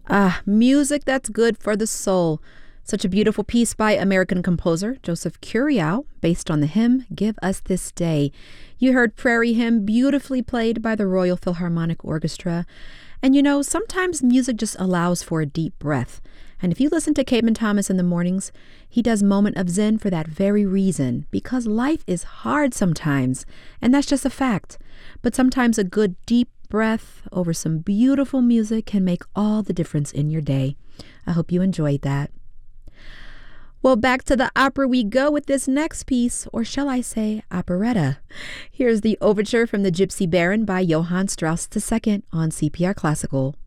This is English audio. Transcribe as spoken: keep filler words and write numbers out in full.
Ah, music that's good for the soul. Such a beautiful piece by American composer Joseph Curiel, based on the hymn Give Us This Day. You heard Prairie Hymn, beautifully played by the Royal Philharmonic Orchestra. And you know, sometimes music just allows for a deep breath. And if you listen to Caedmon Thomas in the mornings, he does Moment of Zen for that very reason, because life is hard sometimes, and that's just a fact. But sometimes a good deep breath over some beautiful music can make all the difference in your day. I hope you enjoyed that. Well, back to the opera we go with this next piece, or shall I say operetta. Here's the overture from the Gypsy Baron by Johann Strauss the Second on C P R Classical.